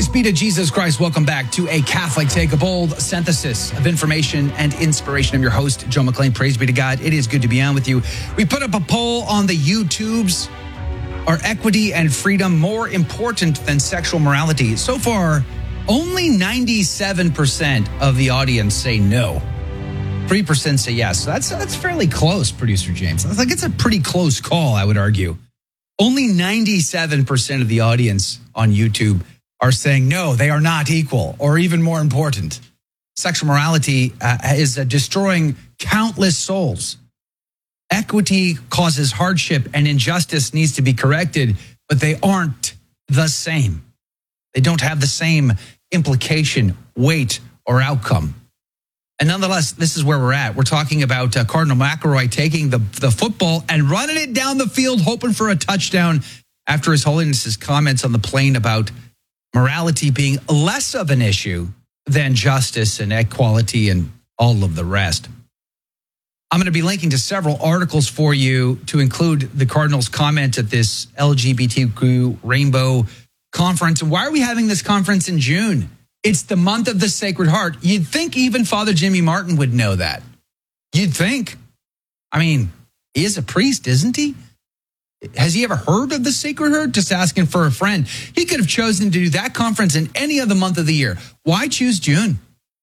be to Jesus Christ. Welcome back to A Catholic Take, a bold synthesis of information and inspiration. I'm your host, Joe McLean. Praise be to God. It is good to be on with you. We put up a poll on the YouTubes. Are equity and freedom more important than sexual morality? So far, only 97% of the audience say no. 3% say yes. So that's fairly close, Producer James. I think it's a pretty close call, I would argue. Only 97% of the audience on YouTube are saying no, they are not equal, or even more important. Sexual morality is destroying countless souls. Equity causes hardship and injustice needs to be corrected, but they aren't the same. They don't have the same implication, weight, or outcome. And nonetheless, this is where we're at. We're talking about Cardinal McElroy taking the football and running it down the field, hoping for a touchdown after His Holiness's comments on the plane about morality being less of an issue than justice and equality and all of the rest. I'm going to be linking to several articles for you to include the Cardinal's comment at this LGBTQ Rainbow Conference. And why are we having this conference in June? It's the month of the Sacred Heart. You'd think even Father Jimmy Martin would know that. You'd think. I mean, he is a priest, isn't he? Has he ever heard of the Sacred Heart? Just asking for a friend. He could have chosen to do that conference in any other month of the year. Why choose June?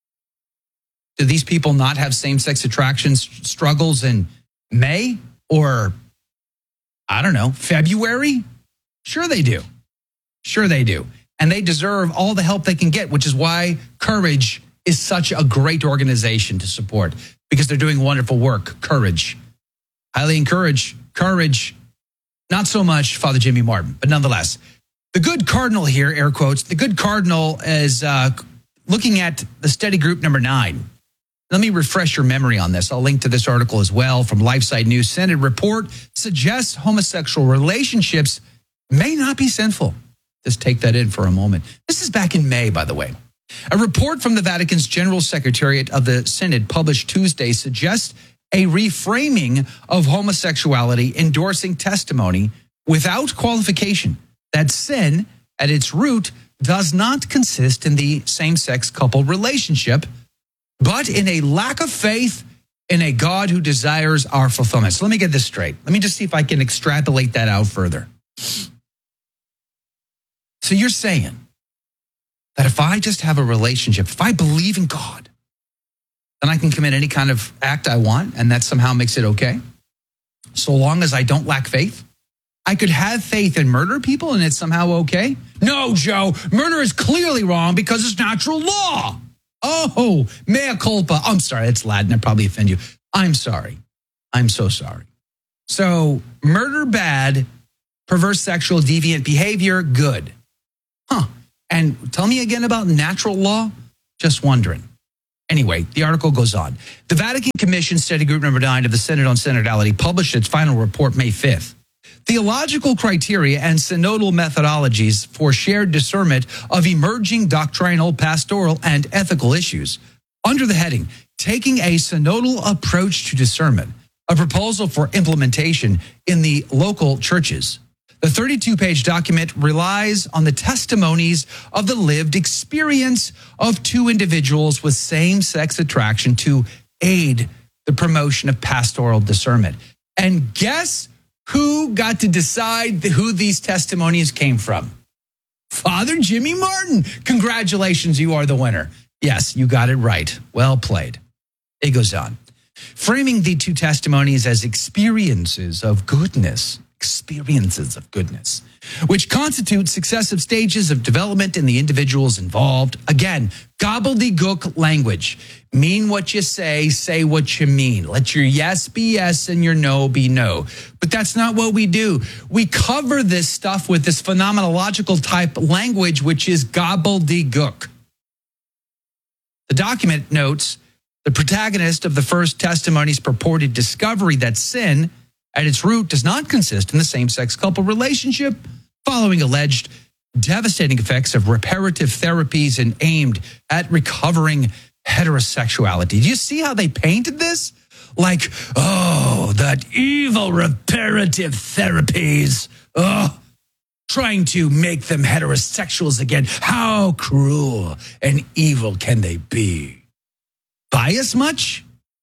Do these people not have same-sex attraction struggles in May or, I don't know, February? Sure they do. Sure they do. And they deserve all the help they can get, which is why Courage is such a great organization to support, because they're doing wonderful work. Courage. Highly encourage. Courage. Not so much Father Jimmy Martin, but nonetheless. The good cardinal here, air quotes, the good cardinal is looking at the study group number 9. Let me refresh your memory on this. I'll link to this article as well from LifeSite News. Synod report suggests homosexual relationships may not be sinful. Just take that in for a moment. This is back in May, by the way. A report from the Vatican's General Secretariat of the Synod published Tuesday suggests a reframing of homosexuality, endorsing testimony without qualification that sin at its root does not consist in the same-sex couple relationship, but in a lack of faith in a God who desires our fulfillment. So let me get this straight. Let me just see if I can extrapolate that out further. So you're saying that if I just have a relationship, if I believe in God, then I can commit any kind of act I want, and that somehow makes it okay? So long as I don't lack faith? I could have faith and murder people and it's somehow okay? No, Joe, murder is clearly wrong because it's natural law. Oh, mea culpa. I'm sorry, that's Latin. I probably offend you. I'm sorry. I'm so sorry. So murder, bad. Perverse sexual deviant behavior, good. Huh. And tell me again about natural law? Just wondering. Anyway, the article goes on. The Vatican Commission Study Group number 9 of the Synod on Synodality published its final report May 5th. Theological criteria and synodal methodologies for shared discernment of emerging doctrinal, pastoral, and ethical issues. Under the heading, Taking a Synodal Approach to Discernment, a proposal for implementation in the local churches. The 32-page document relies on the testimonies of the lived experience of two individuals with same-sex attraction to aid the promotion of pastoral discernment. And guess who got to decide who these testimonies came from? Father Jimmy Martin. Congratulations, you are the winner. Yes, you got it right. Well played. It goes on. Framing the two testimonies as experiences of goodness, which constitute successive stages of development in the individuals involved. Again, gobbledygook language. Mean what you say what you mean. Let your yes be yes and your no be no. But that's not what we do. We cover this stuff with this phenomenological type language, which is gobbledygook. The document notes the protagonist of the first testimony's purported discovery that sin at its root does not consist in the same-sex couple relationship, following alleged devastating effects of reparative therapies and aimed at recovering heterosexuality. Do you see how they painted this? Like, oh, that evil reparative therapies. Oh, trying to make them heterosexuals again. How cruel and evil can they be? Bias much?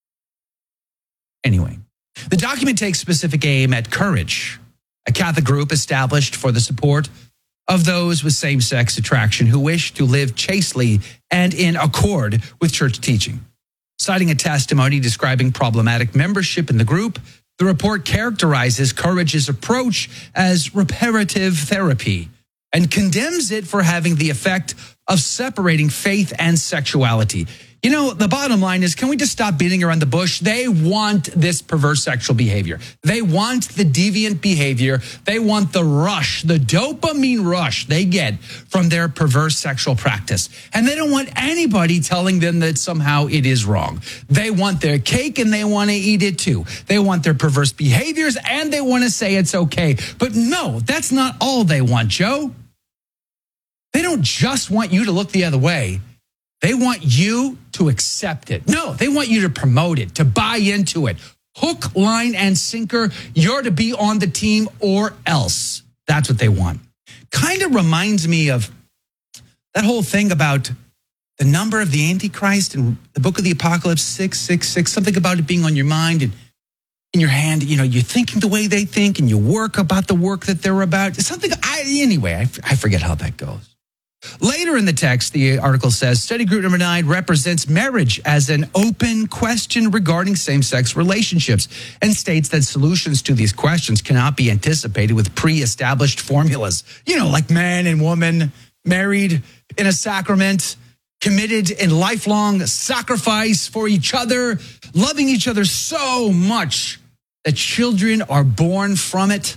Anyway, the document takes specific aim at Courage, a Catholic group established for the support of those with same-sex attraction who wish to live chastely and in accord with church teaching. Citing a testimony describing problematic membership in the group, the report characterizes Courage's approach as reparative therapy and condemns it for having the effect of separating faith and sexuality. You know, the bottom line is, can we just stop beating around the bush? They want this perverse sexual behavior. They want the deviant behavior. They want the rush, the dopamine rush they get from their perverse sexual practice. And they don't want anybody telling them that somehow it is wrong. They want their cake and they want to eat it too. They want their perverse behaviors and they want to say it's okay. But no, that's not all they want, Joe. They don't just want you to look the other way. They want you to accept it. No, they want you to promote it, to buy into it. Hook, line, and sinker, you're to be on the team or else. That's what they want. Kind of reminds me of that whole thing about the number of the Antichrist in the book of the Apocalypse, 666, something about it being on your mind and in your hand. You know, you're thinking the way they think and you work about the work that they're about. Something, I forget how that goes. Later in the text, the article says, study group number 9 represents marriage as an open question regarding same-sex relationships and states that solutions to these questions cannot be anticipated with pre-established formulas. You know, like man and woman, married in a sacrament, committed in lifelong sacrifice for each other, loving each other so much that children are born from it.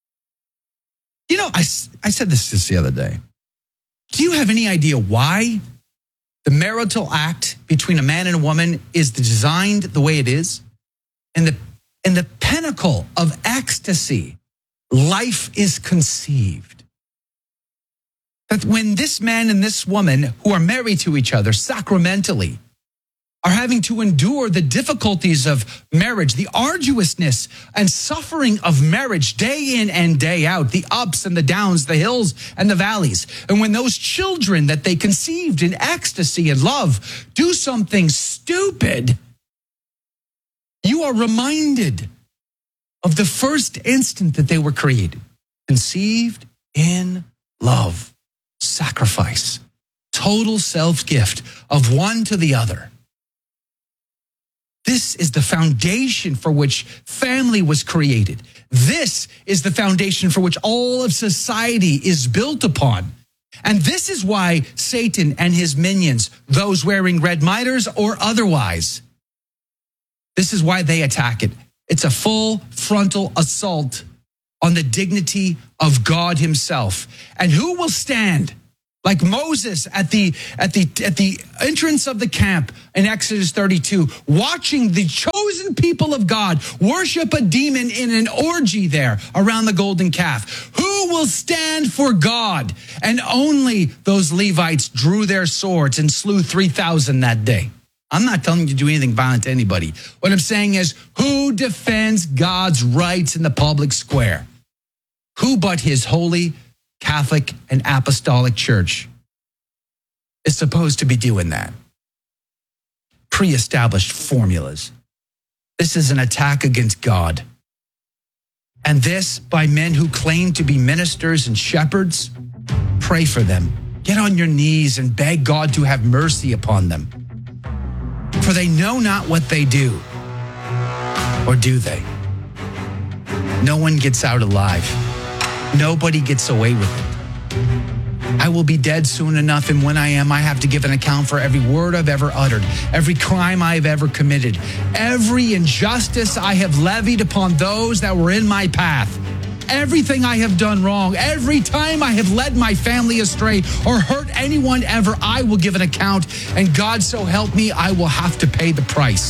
You know, I said this just the other day. Do you have any idea why the marital act between a man and a woman is designed the way it is? In the pinnacle of ecstasy, life is conceived. That when this man and this woman who are married to each other sacramentally are having to endure the difficulties of marriage, the arduousness and suffering of marriage day in and day out, the ups and the downs, the hills and the valleys. And when those children that they conceived in ecstasy and love do something stupid, you are reminded of the first instant that they were created, conceived in love, sacrifice, total self-gift of one to the other. This is the foundation for which family was created. This is the foundation for which all of society is built upon. And this is why Satan and his minions, those wearing red mitres or otherwise, this is why they attack it. It's a full frontal assault on the dignity of God himself. And who will stand like Moses at the entrance of the camp in Exodus 32, watching the chosen people of God worship a demon in an orgy there around the golden calf? Who will stand for God? And only those Levites drew their swords and slew 3,000 that day. I'm not telling you to do anything violent to anybody. What I'm saying is, who defends God's rights in the public square? Who but his holy Catholic and Apostolic Church is supposed to be doing that? Pre-established formulas. This is an attack against God. And this by men who claim to be ministers and shepherds. Pray for them. Get on your knees and beg God to have mercy upon them. For they know not what they do. Or do they? No one gets out alive. Nobody gets away with it. I will be dead soon enough, and when I am, I have to give an account for every word I've ever uttered, every crime I have ever committed, every injustice I have levied upon those that were in my path, everything I have done wrong, every time I have led my family astray or hurt anyone ever, I will give an account, and God so help me, I will have to pay the price.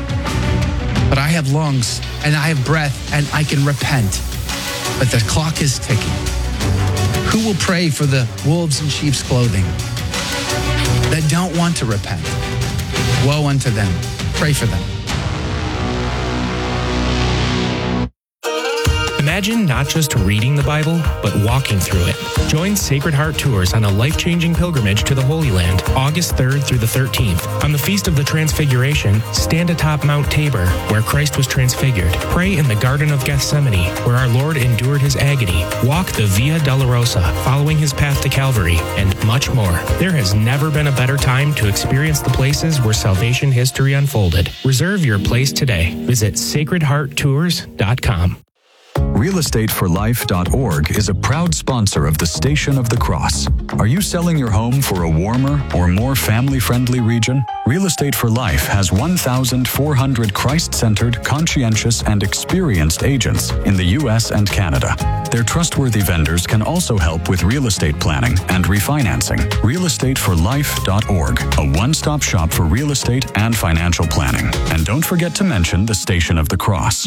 But I have lungs, and I have breath, and I can repent. But the clock is ticking. Who will pray for the wolves in sheep's clothing that don't want to repent? Woe unto them. Pray for them. The Imagine not just reading the Bible, but walking through it. Join Sacred Heart Tours on a life-changing pilgrimage to the Holy Land, August 3rd through the 13th. On the Feast of the Transfiguration, stand atop Mount Tabor, where Christ was transfigured. Pray in the Garden of Gethsemane, where our Lord endured his agony. Walk the Via Dolorosa, following his path to Calvary, and much more. There has never been a better time to experience the places where salvation history unfolded. Reserve your place today. Visit sacredhearttours.com. Realestateforlife.org is a proud sponsor of the Station of the Cross. Are you selling your home for a warmer or more family-friendly region? Real Estate for Life has 1,400 Christ-centered, conscientious, and experienced agents in the U.S. and Canada. Their trustworthy vendors can also help with real estate planning and refinancing. Realestateforlife.org, a one-stop shop for real estate and financial planning. And don't forget to mention the Station of the Cross.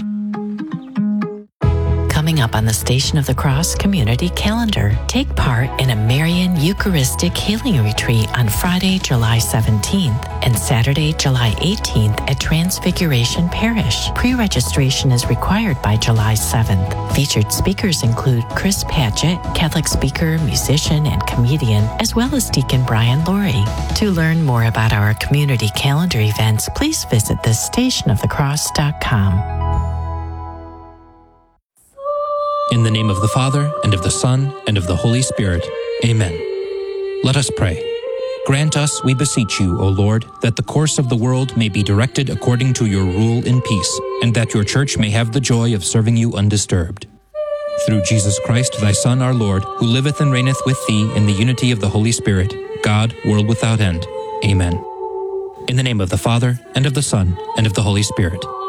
Coming up on the Station of the Cross community calendar, take part in a Marian Eucharistic Healing Retreat on Friday, July 17th and Saturday, July 18th at Transfiguration Parish. Pre-registration is required by July 7th. Featured speakers include Chris Patchett, Catholic speaker, musician, and comedian, as well as Deacon Brian Laurie. To learn more about our community calendar events, please visit thestationofthecross.com. In the name of the Father, and of the Son, and of the Holy Spirit. Amen. Let us pray. Grant us, we beseech you, O Lord, that the course of the world may be directed according to your rule in peace, and that your Church may have the joy of serving you undisturbed. Through Jesus Christ, thy Son, our Lord, who liveth and reigneth with thee in the unity of the Holy Spirit, God, world without end. Amen. In the name of the Father, and of the Son, and of the Holy Spirit.